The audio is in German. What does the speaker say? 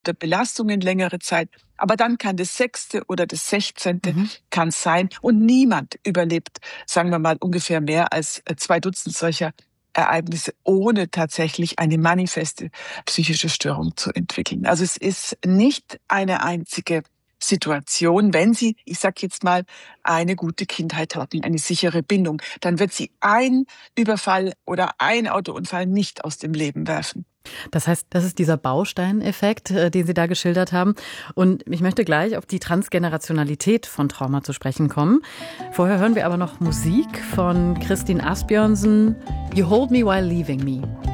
oder Belastungen längere Zeit. Aber dann kann das 6. oder das 16. kann sein. Und niemand überlebt, sagen wir mal, ungefähr mehr als 2 Dutzend solcher Ereignisse, ohne tatsächlich eine manifeste psychische Störung zu entwickeln. Also es ist nicht eine einzige Situation, wenn Sie, ich sag jetzt mal, eine gute Kindheit hatten, eine sichere Bindung, dann wird Sie ein Überfall oder ein Autounfall nicht aus dem Leben werfen. Das heißt, das ist dieser Bausteineffekt, den Sie da geschildert haben. Und ich möchte gleich auf die Transgenerationalität von Trauma zu sprechen kommen. Vorher hören wir aber noch Musik von Kristin Asbjørnsen, You Hold Me While Leaving Me.